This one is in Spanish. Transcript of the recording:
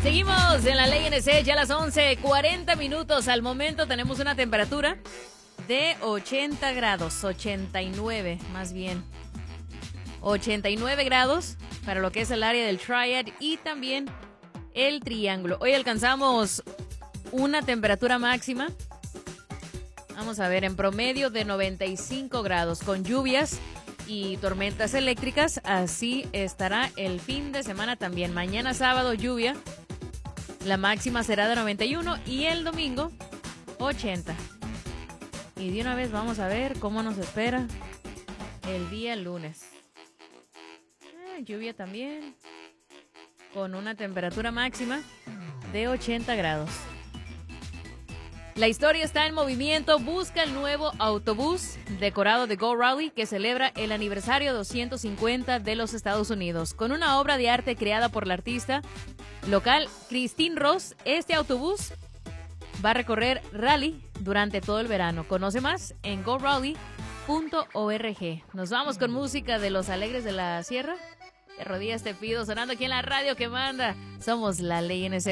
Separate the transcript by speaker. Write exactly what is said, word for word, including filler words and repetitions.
Speaker 1: Seguimos en la Ley N C, ya a las once cuarenta minutos. Al momento tenemos una temperatura de ochenta grados, ochenta y nueve más bien. ochenta y nueve grados para lo que es el área del Triad y también el Triángulo. Hoy alcanzamos una temperatura máxima, vamos a ver, en promedio de noventa y cinco grados, con lluvias y tormentas eléctricas. Así estará el fin de semana también. Mañana sábado lluvia, la máxima será de noventa y uno y el domingo ochenta. Y de una vez vamos a ver cómo nos espera el día lunes. Ah, lluvia también, con una temperatura máxima de ochenta grados. La historia está en movimiento. Busca el nuevo autobús decorado de Go Raleigh que celebra el aniversario doscientos cincuenta de los Estados Unidos. Con una obra de arte creada por la artista local Christine Ross, este autobús va a recorrer Raleigh durante todo el verano. Conoce más en go raleigh punto org. Nos vamos con música de Los Alegres de la Sierra. De rodillas te pido, sonando aquí en la radio que manda. Somos la Ley N C.